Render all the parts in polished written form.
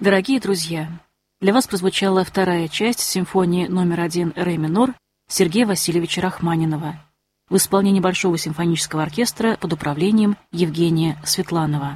Дорогие друзья, для вас прозвучала вторая часть симфонии номер 1 ре минор Сергея Васильевича Рахманинова в исполнении Большого симфонического оркестра под управлением Евгения Светланова.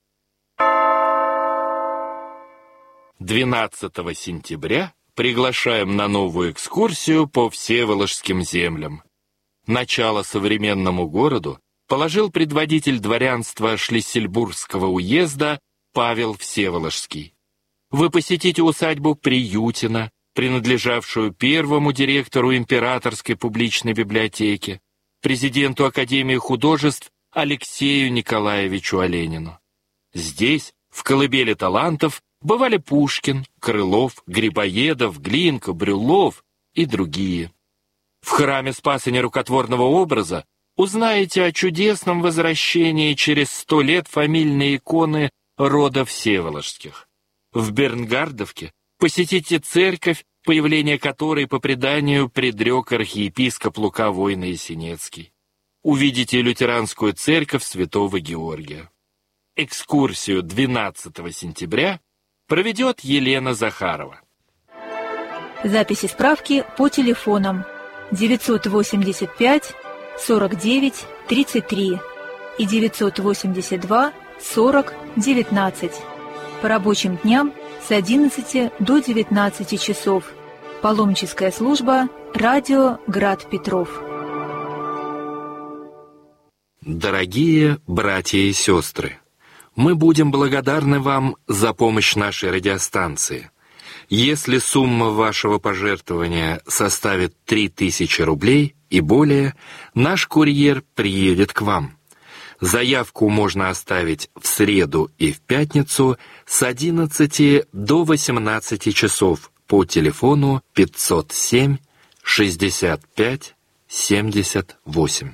12 сентября приглашаем на новую экскурсию по Всеволожским землям. Начало современному городу положил предводитель дворянства Шлиссельбургского уезда Павел Всеволожский. Вы посетите усадьбу Приютина, принадлежавшую первому директору Императорской публичной библиотеки, президенту Академии художеств Алексею Николаевичу Оленину. Здесь, в колыбели талантов, бывали Пушкин, Крылов, Грибоедов, Глинка, Брюллов и другие. В храме Спаса Нерукотворного образа узнаете о чудесном возвращении через 100 лет фамильной иконы рода Всеволожских. В Бернгардовке посетите церковь, появление которой по преданию предрек архиепископ Лука Войно-Ясенецкий. Увидите лютеранскую церковь Святого Георгия. Экскурсию 12 сентября проведет Елена Захарова. Записи справки по телефонам 985 49 33 и 982 40 19. По рабочим дням с 11 до 19 часов. Паломническая служба «Радио Град Петров». Дорогие братья и сестры, мы будем благодарны вам за помощь нашей радиостанции. Если сумма вашего пожертвования составит 3000 рублей и более, наш курьер приедет к вам. Заявку можно оставить в среду и в пятницу с 11 до 18 часов по телефону 507 65 78.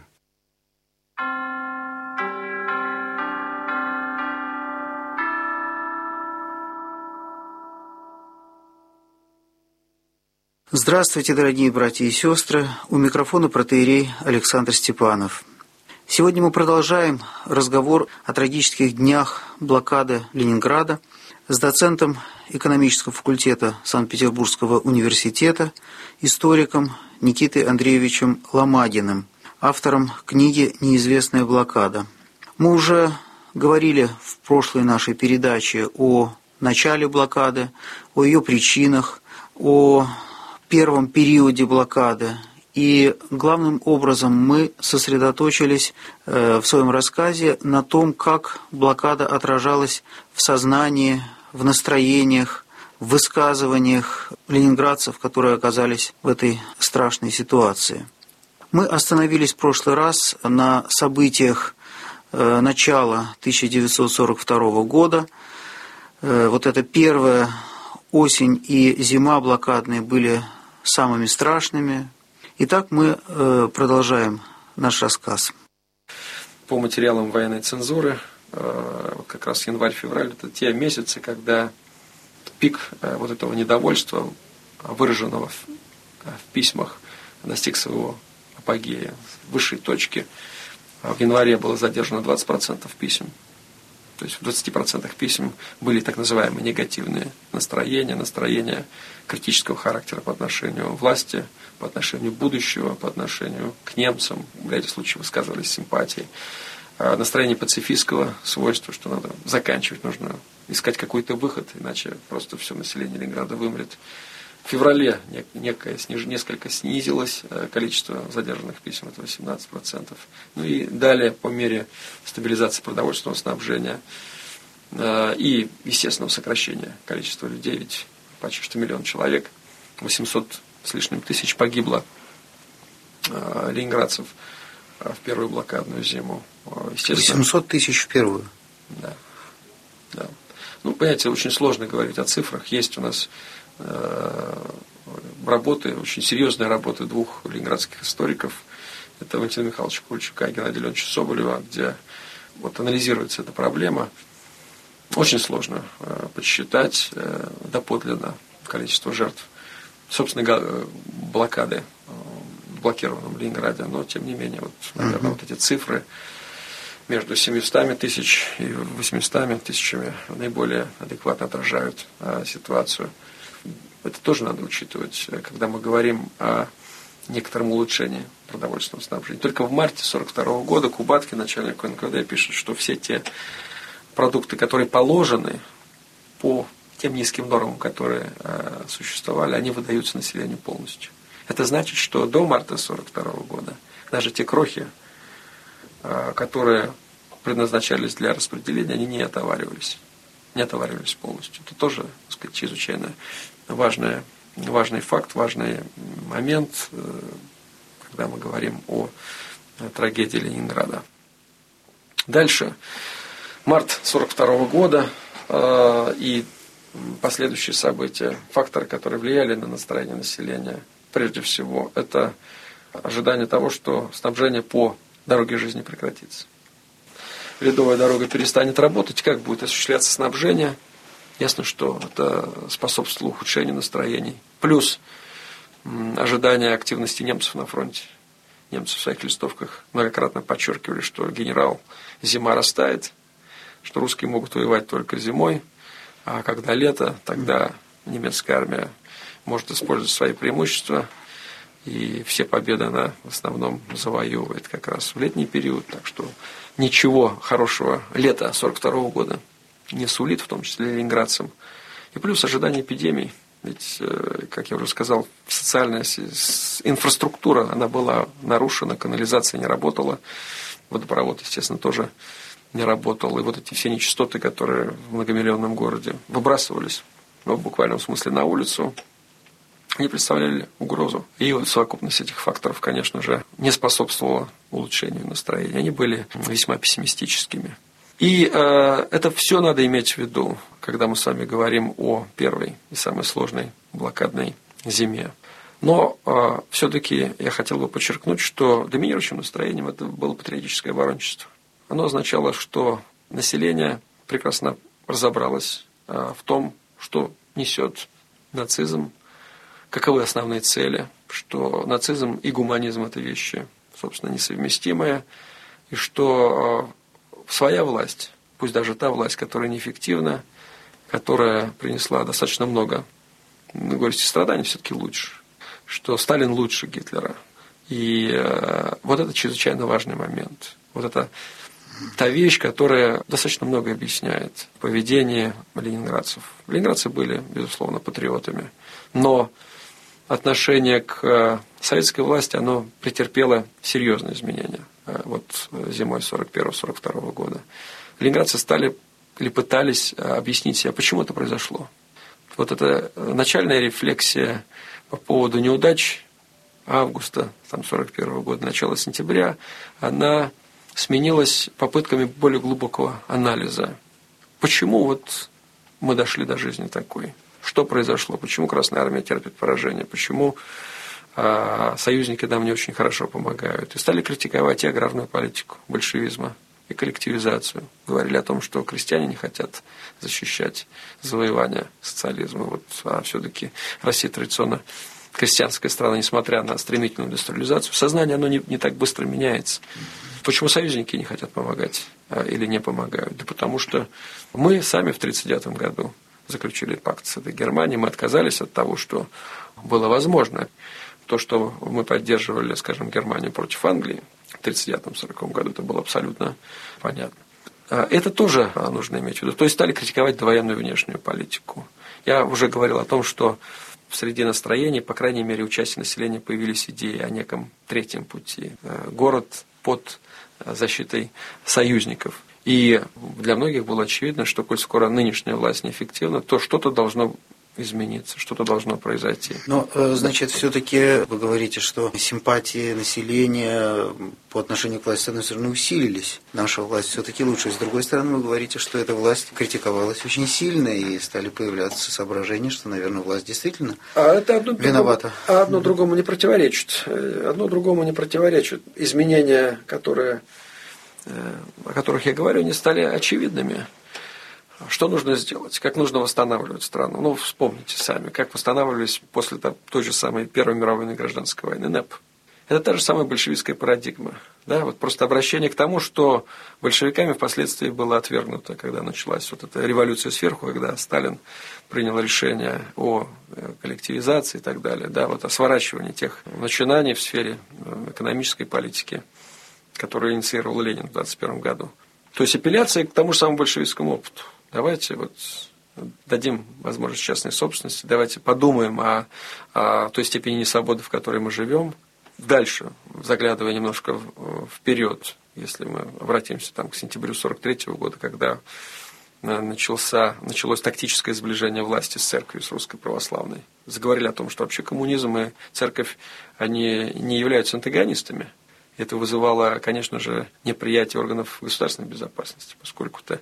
Здравствуйте, дорогие братья и сестры. У микрофона протоиерей Александр Степанов. Сегодня мы продолжаем разговор о трагических днях блокады Ленинграда с доцентом экономического факультета Санкт-Петербургского университета, историком Никитой Андреевичем Ломагиным, автором книги «Неизвестная блокада». Мы уже говорили в прошлой нашей передаче о начале блокады, о ее причинах, о первом периоде блокады. И главным образом мы сосредоточились в своем рассказе на том, как блокада отражалась в сознании, в настроениях, в высказываниях ленинградцев, которые оказались в этой страшной ситуации. Мы остановились в прошлый раз на событиях начала 1942 года. Вот эта первая осень и зима блокадные были самыми страшными. Итак, мы продолжаем наш рассказ. По материалам военной цензуры, как раз январь-февраль, это те месяцы, когда пик вот этого недовольства, выраженного в письмах, достиг своего апогея, высшей точки. В январе было задержано 20% писем. То есть в 20% писем были так называемые негативные настроения критического характера по отношению к власти, по отношению к будущему, по отношению к немцам. В ряде случаев высказывались симпатии. Настроение пацифистского свойства, что надо заканчивать, нужно искать какой-то выход, иначе просто все население Ленинграда вымрет. В феврале несколько снизилось количество задержанных писем, это 18%. Ну и далее, по мере стабилизации продовольственного снабжения и естественного сокращения количества людей, ведь почти что 1 000 000 человек, 800 с лишним тысяч погибло ленинградцев в первую блокадную зиму. 800 тысяч в первую? Да. Ну, понимаете, очень сложно говорить о цифрах. Есть у нас работы, очень серьезные работы 2 ленинградских историков. Это Валентина Михайловича Кульчука и Геннадия Леонидовича Соболева, где вот анализируется эта проблема. Очень сложно подсчитать доподлинно количество жертв, собственно, блокады в блокированном Ленинграде. Но, тем не менее, вот, наверное, вот эти цифры между 700 тысяч и 800 тысячами наиболее адекватно отражают ситуацию. Это тоже надо учитывать, когда мы говорим о некотором улучшении продовольственного снабжения. Только в марте 1942 года Кубатки, начальник НКВД, пишет, что все те продукты, которые положены по тем низким нормам, которые существовали, они выдаются населению полностью. Это значит, что до марта 1942 года даже те крохи, которые предназначались для распределения, они не отоваривались полностью. Это тоже, так сказать, чрезвычайно важный факт, важный момент, когда мы говорим о трагедии Ленинграда. Дальше. Март 1942 года и последующие события, факторы, которые влияли на настроение населения. Прежде всего, это ожидание того, что снабжение по дороге жизни прекратится. Ледовая дорога перестанет работать, как будет осуществляться снабжение. Ясно, что это способствовало ухудшению настроений. Плюс ожидание активности немцев на фронте. Немцы в своих листовках многократно подчеркивали, что генерал, зима растает, что русские могут воевать только зимой, а когда лето, тогда немецкая армия может использовать свои преимущества, и все победы она в основном завоевывает как раз в летний период. Так что ничего хорошего лета 1942 года не сулит, в том числе ленинградцам. И плюс ожидание эпидемий. Ведь, как я уже сказал, социальная инфраструктура, она была нарушена, канализация не работала, водопровод, естественно, тоже не работал. И вот эти все нечистоты, которые в многомиллионном городе выбрасывались, в буквальном смысле, на улицу, они представляли угрозу. И вот совокупность этих факторов, конечно же, не способствовала улучшению настроения. Они были весьма пессимистическими. И это все надо иметь в виду, когда мы с вами говорим о первой и самой сложной блокадной зиме. Но все-таки я хотел бы подчеркнуть, что доминирующим настроением это было патриотическое оборончество. Оно означало, что население прекрасно разобралось в том, что несет нацизм, каковы основные цели, что нацизм и гуманизм – это вещи, собственно, несовместимые, и что своя власть, пусть даже та власть, которая неэффективна, которая принесла достаточно много горести и страданий, все-таки лучше, что Сталин лучше Гитлера. И вот это чрезвычайно важный момент. Вот это та вещь, которая достаточно много объясняет поведение ленинградцев. Ленинградцы были, безусловно, патриотами, но отношение к советской власти, оно претерпело серьезные изменения. Вот зимой 1941-1942 года. Ленинградцы стали или пытались объяснить себе, почему это произошло. Вот эта начальная рефлексия по поводу неудач августа 1941 года, начала сентября, она сменилась попытками более глубокого анализа. Почему вот мы дошли до жизни такой? Что произошло? Почему Красная Армия терпит поражение? Почему союзники нам не очень хорошо помогают? И стали критиковать и аграрную политику большевизма, и коллективизацию. Говорили о том, что крестьяне не хотят защищать завоевания социализма. Вот, а все-таки Россия традиционно крестьянская страна, несмотря на стремительную индустриализацию. Сознание оно не так быстро меняется. Почему союзники не хотят помогать или не помогают? Да потому что мы сами в 1939 году заключили пакт с этой Германией, мы отказались от того, что было возможно. То, что мы поддерживали, скажем, Германию против Англии в 1939-1940 году, это было абсолютно понятно. Это тоже нужно иметь в виду. То есть стали критиковать довоенную внешнюю политику. Я уже говорил о том, что среди настроений, по крайней мере, у части населения появились идеи о неком третьем пути. Город под защитой союзников. И для многих было очевидно, что, коль скоро нынешняя власть неэффективна, то что-то должно измениться, что-то должно произойти. Но, значит, все-таки вы говорите, что симпатии населения по отношению к власти, с одной стороны, усилились. Наша власть все-таки лучше. С другой стороны, вы говорите, что эта власть критиковалась очень сильно, и стали появляться соображения, что, наверное, власть действительно виновата. Одно другому не противоречит. Одно другому не противоречит. Изменения, о которых я говорю, они стали очевидными. Что нужно сделать? Как нужно восстанавливать страну? Ну, вспомните сами, как восстанавливались после той же самой Первой мировой и гражданской войны НЭП. Это та же самая большевистская парадигма. Да? Вот просто обращение к тому, что большевиками впоследствии было отвергнуто, когда началась вот эта революция сверху, когда Сталин принял решение о коллективизации и так далее, да, вот о сворачивании тех начинаний в сфере экономической политики, которые инициировал Ленин в 1921 году. То есть апелляция к тому же самому большевистскому опыту. Давайте вот дадим возможность частной собственности, давайте подумаем о той степени несвободы, в которой мы живем. Дальше, заглядывая немножко вперед, если мы обратимся там, к сентябрю 1943 года, когда началось тактическое сближение власти с церковью, с русской православной. Заговорили о том, что вообще коммунизм и церковь, они не являются антагонистами. Это вызывало, конечно же, неприятие органов государственной безопасности, поскольку-то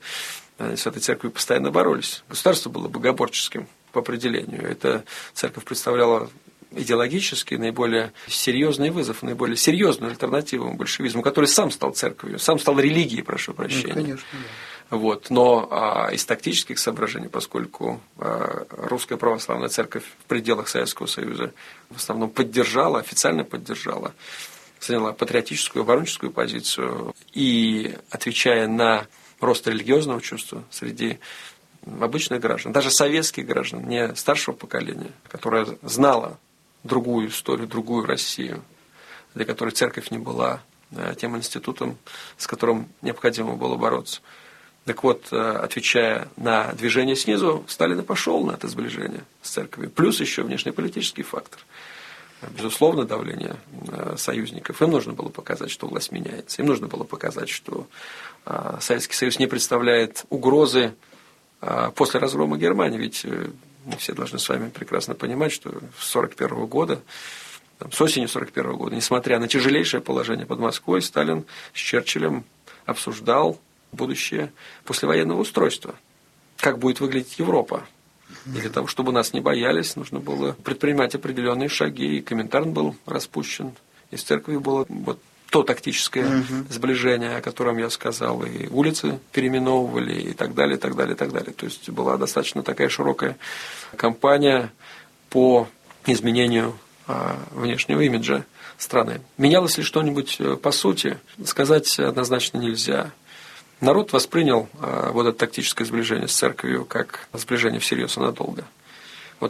с этой церковью постоянно боролись. Государство было богоборческим по определению. Эта церковь представляла идеологически наиболее серьезный вызов, наиболее серьезную альтернативу большевизму, который сам стал церковью, сам стал религией, прошу прощения. Ну, конечно, да. Вот. Но из тактических соображений, поскольку русская православная церковь в пределах Советского Союза в основном поддержала, официально поддержала, заняла патриотическую, оборонческую позицию и, отвечая на рост религиозного чувства среди обычных граждан, даже советских граждан, не старшего поколения, которое знало другую историю, другую Россию, для которой церковь не была тем институтом, с которым необходимо было бороться. Так вот, отвечая на движение снизу, Сталин и пошел на это сближение с церковью. Плюс еще внешнеполитический фактор. Безусловно, давление союзников. Им нужно было показать, что власть меняется. Им нужно было показать, что Советский Союз не представляет угрозы после разгрома Германии. Ведь мы все должны с вами прекрасно понимать, что с 1941 года, с осени 1941 года, несмотря на тяжелейшее положение под Москвой, Сталин с Черчиллем обсуждал будущее послевоенного устройства. Как будет выглядеть Европа. И для того, чтобы нас не боялись, нужно было предпринимать определенные шаги. И Коминтерн был распущен, и с церковью было вот то тактическое сближение, о котором я сказал, и улицы переименовывали, и так далее, и так далее, и так далее. То есть была достаточно такая широкая кампания по изменению внешнего имиджа страны. Менялось ли что-нибудь по сути, сказать однозначно нельзя. Народ воспринял вот это тактическое сближение с церковью как сближение всерьез и надолго. Вот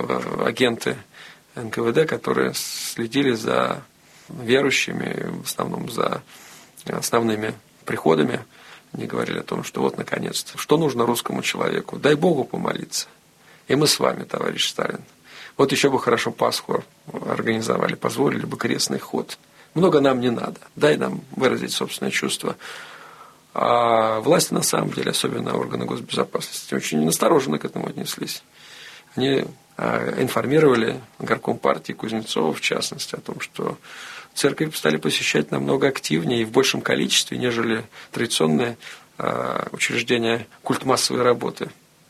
агенты НКВД, которые следили за верующими, в основном за основными приходами, они говорили о том, что вот наконец-то, что нужно русскому человеку? Дай Богу помолиться. И мы с вами, товарищ Сталин. Вот еще бы хорошо Пасху организовали, позволили бы крестный ход. Много нам не надо. Дай нам выразить собственное чувство. А власти, на самом деле, особенно органы госбезопасности, очень настороженно к этому отнеслись. Они информировали горком партии Кузнецова, в частности, о том, что церковь стали посещать намного активнее и в большем количестве, нежели традиционные учреждения культмассовой работы.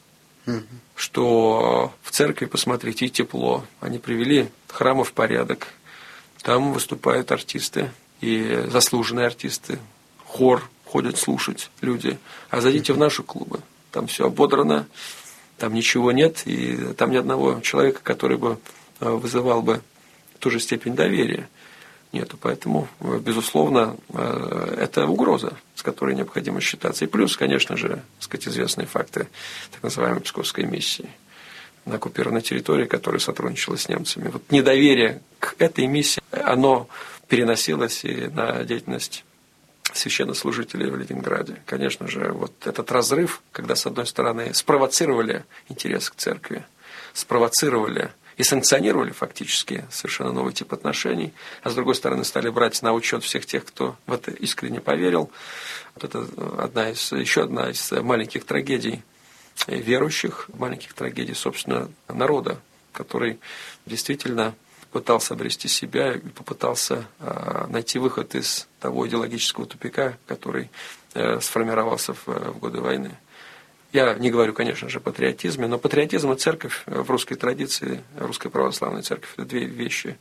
Что в церкви, посмотрите, и тепло. Они привели храмы в порядок. Там выступают артисты, и заслуженные артисты, хор ходят слушать люди. А зайдите в наши клубы. Там все ободрано, там ничего нет, и там ни одного человека, который бы вызывал бы ту же степень доверия. Нету. Поэтому, безусловно, это угроза, с которой необходимо считаться. И плюс, конечно же, сказать, известные факты так называемой Псковской миссии на оккупированной территории, которая сотрудничала с немцами. Вот недоверие к этой миссии, оно переносилось и на деятельность священнослужителей в Ленинграде. Конечно же, вот этот разрыв, когда, с одной стороны, спровоцировали интерес к церкви, спровоцировали и санкционировали фактически совершенно новый тип отношений, а с другой стороны стали брать на учет всех тех, кто в это искренне поверил. Вот это еще одна из маленьких трагедий верующих, маленьких трагедий, собственно, народа, который действительно пытался обрести себя и попытался найти выход из того идеологического тупика, который сформировался в годы войны. Я не говорю, конечно же, о патриотизме, но патриотизм и церковь в русской традиции, русская православная церковь, это две вещи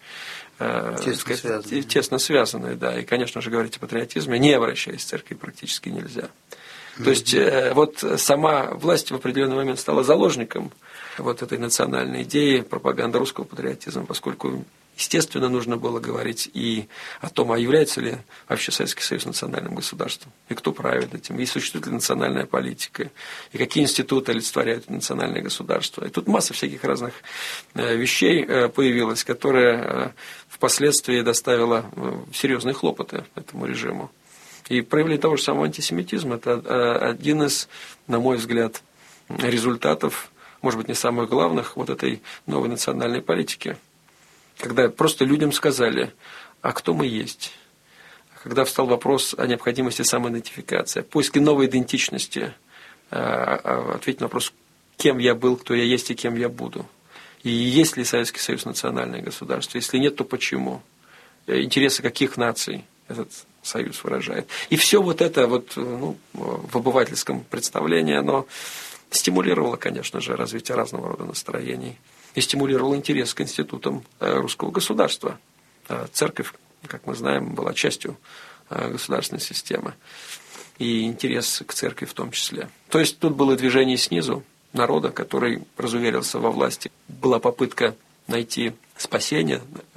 тесно связанные, да. И, конечно же, говорить о патриотизме, не обращаясь к церкви, практически нельзя. То есть, вот сама власть в определенный момент стала заложником вот этой национальной идеи, пропаганды русского патриотизма, поскольку Естественно, нужно было говорить и о том, а является ли вообще Советский Союз национальным государством, и кто правит этим, и существует ли национальная политика, и какие институты олицетворяют национальное государство. И тут масса всяких разных вещей появилась, которая впоследствии доставила серьезные хлопоты этому режиму. И проявление того же самого антисемитизма – это один из, на мой взгляд, результатов, может быть, не самых главных, вот этой новой национальной политики. Когда просто людям сказали, а кто мы есть? Когда встал вопрос о необходимости самоидентификации, о поиске новой идентичности, ответить на вопрос, кем я был, кто я есть и кем я буду. И есть ли Советский Союз национальное государство? Если нет, то почему? Интересы каких наций этот союз выражает? И все вот это вот, в обывательском представлении, оно стимулировало, конечно же, развитие разного рода настроений. И стимулировал интерес к институтам русского государства. Церковь, как мы знаем, была частью государственной системы. И интерес к церкви в том числе. То есть тут было движение снизу народа, который разуверился во власти. Была попытка найти спасение,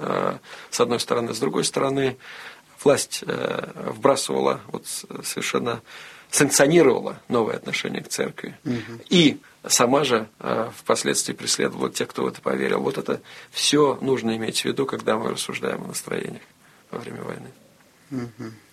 с одной стороны. С другой стороны, власть вбрасывала, совершенно санкционировала новое отношение к церкви. И сама же впоследствии преследовала тех, кто в это поверил. Вот это все нужно иметь в виду, когда мы рассуждаем о настроениях во время войны.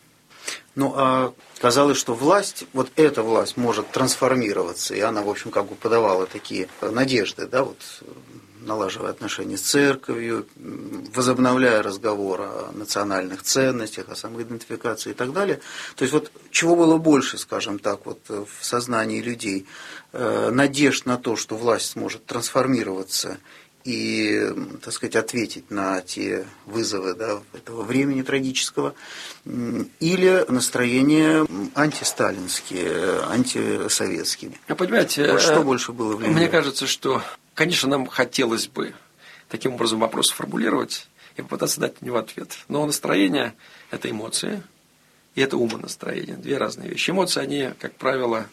Ну, а казалось, что власть, вот эта власть может трансформироваться, и она, в общем, как бы подавала такие надежды, да, вот, налаживая отношения с церковью, возобновляя разговор о национальных ценностях, о самоидентификации и так далее. То есть, вот чего было больше, скажем так, вот в сознании людей, надежд на то, что власть сможет трансформироваться и, так сказать, ответить на те вызовы, да, этого времени трагического, или настроения антисталинские, антисоветские. Понимаете, вот что больше было влияние? Мне кажется, что, конечно, нам хотелось бы таким образом вопрос формулировать и попытаться дать на него ответ. Но настроение – это эмоции, и это умонастроение. Две разные вещи. Эмоции, они, как правило,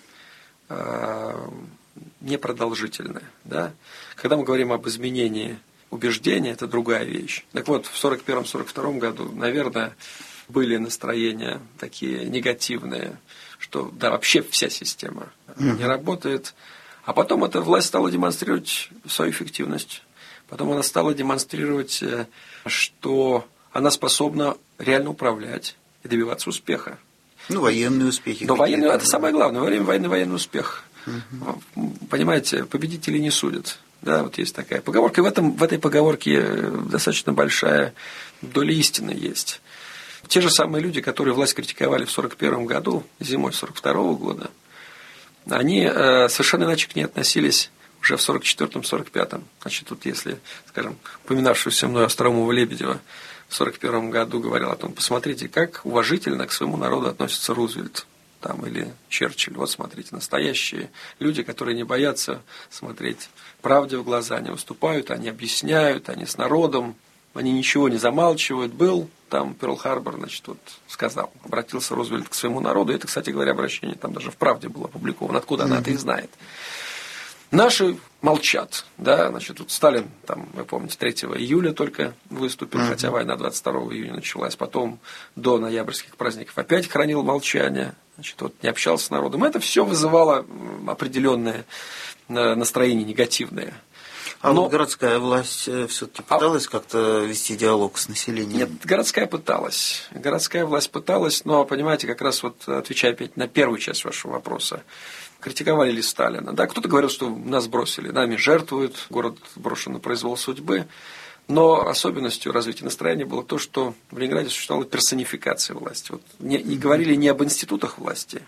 непродолжительны. Да? Когда мы говорим об изменении убеждения, это другая вещь. Так вот, в 1941-1942 году, наверное, были настроения такие негативные, что да, вообще вся система не работает. А потом эта власть стала демонстрировать свою эффективность. Потом она стала демонстрировать, что она способна реально управлять и добиваться успеха. Ну, военные успехи. Но военные, это самое главное. Во время войны военный успех. Понимаете, победителей не судят. Да, вот есть такая поговорка. И в этой поговорке достаточно большая доля истины есть. Те же самые люди, которые власть критиковали в 1941 году, зимой 1942 года, они совершенно иначе к ней относились уже в 1944-1945. Значит, тут если, скажем, упоминавшийся мной Остроумова Лебедева в 1941 году говорил о том, посмотрите, как уважительно к своему народу относится Рузвельт там, или Черчилль. Вот смотрите, настоящие люди, которые не боятся смотреть правде в глаза, они выступают, они объясняют, они с народом, они ничего не замалчивают. Был там Перл-Харбор, значит, вот сказал, обратился Рузвельт к своему народу. Это, кстати говоря, обращение там даже в «Правде» было опубликовано. Откуда она это и знает. Наши молчат, да, значит, тут Сталин, там, вы помните, 3 июля только выступил, хотя война 22 июня началась, потом до ноябрьских праздников опять хранил молчание, значит, вот не общался с народом. Это все вызывало определенное настроение негативное. А вот городская власть все-таки пыталась как-то вести диалог с населением? Нет, городская пыталась. Городская власть пыталась, но, понимаете, как раз вот отвечая опять на первую часть вашего вопроса, критиковали ли Сталина? Да, кто-то говорил, что нас бросили, нами жертвуют, город брошен на произвол судьбы. Но особенностью развития настроения было то, что в Ленинграде существовала персонификация власти. Вот, и говорили не об институтах власти,